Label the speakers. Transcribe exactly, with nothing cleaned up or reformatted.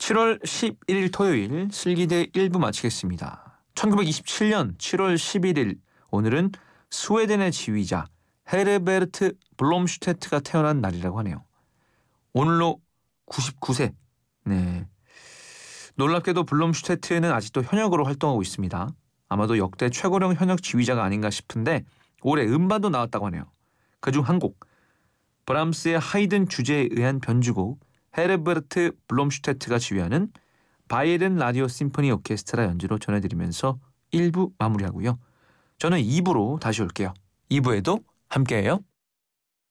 Speaker 1: 칠월 십일일 토요일 슬기대 일 부 마치겠습니다. 천구백이십칠년 칠월 십일일 오늘은 스웨덴의 지휘자 헤르베르트 블롬슈테트가 태어난 날이라고 하네요. 오늘로 구십구세. 네. 놀랍게도 블롬슈테트는 아직도 현역으로 활동하고 있습니다. 아마도 역대 최고령 현역 지휘자가 아닌가 싶은데 올해 음반도 나왔다고 하네요. 그중 한 곡, 브람스의 하이든 주제에 의한 변주곡 헤르베르트 블롬슈테트가 지휘하는 바이에른 라디오 심포니 오케스트라 연주로 전해드리면서 일 부 마무리하고요. 저는 이 부로 다시 올게요. 이 부에도 함께해요.